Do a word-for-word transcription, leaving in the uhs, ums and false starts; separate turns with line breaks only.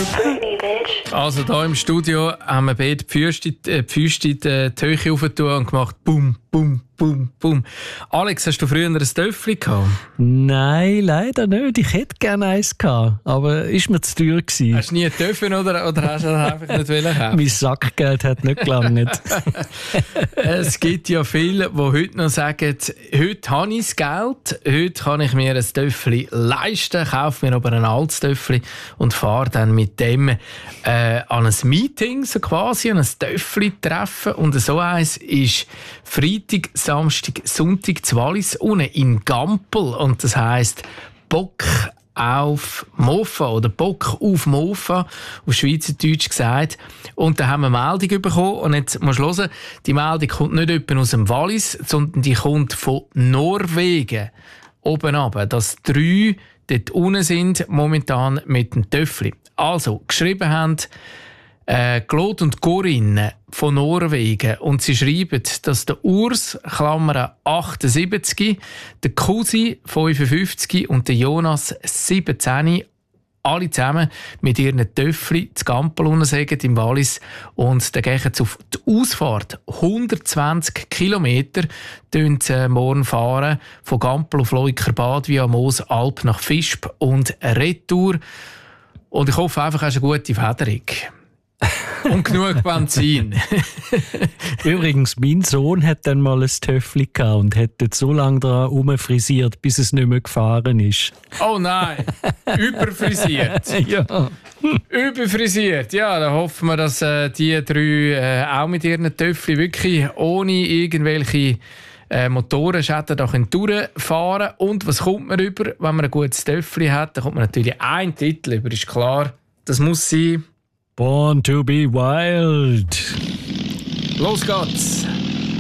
Also hier im Studio haben wir beide die Füße, äh, die Füße in die Höhe aufgetan und gemacht bum, bum, bum, bum. Alex, hast du früher ein Töffli gehabt?
Nein, leider nicht. Ich hätte gerne eins gehabt, aber ist mir zu teuer gewesen.
Hast du nie Töffel oder, oder hast du das einfach nicht wollen haben?
Mein Sackgeld hat nicht gelangt.
Es gibt ja viele, die heute noch sagen, heute habe ich das Geld, heute kann ich mir ein Töffli leisten, kaufe mir aber ein altes Töffli und fahre dann mit dem äh, an ein Meeting, so quasi, an ein Töffli-Treffen. Und so eins ist Freitag, Samstag, Sonntag zu Wallis, unten in Gampel. Und das heisst Bock auf Mofa oder Bock auf Mofa, auf Schweizerdeutsch gesagt. Und da haben wir eine Meldung bekommen. Und jetzt musst du hören, die Meldung kommt nicht etwa aus dem Wallis, sondern die kommt von Norwegen. Oben runter, dass drei dort unten sind, momentan mit dem Töffli. Also, geschrieben haben äh, Claude und Corinne von Norwegen und sie schreiben, dass der Urs, Klammer achtundsiebzig, der Kusi fünfundfünfzig und der Jonas siebzehn alle zusammen mit ihren Töffli zu Gampel unten im Wallis und dann gehen sie auf die Ausfahrt hundertzwanzig Kilometer äh, morgen fahren von Gampel auf Leukerbad via Moosalp nach Visp und Retour. Und ich hoffe einfach, hast eine gute Federung. Und genug Benzin.
Übrigens, mein Sohn hat dann mal ein Töffli gehabt und hat dort so lange daran rumfrisiert, bis es nicht mehr gefahren ist.
Oh nein, überfrisiert.
Ja.
Überfrisiert. Ja, dann hoffen wir, dass äh, die drei äh, auch mit ihren Töffli wirklich ohne irgendwelche äh, Motorenschäden da durchfahren können. Und was kommt man über, wenn man ein gutes Töffli hat? Da kommt man natürlich einen Titel über, ist klar. Das muss sein:
Born to be wild.
Los geht's!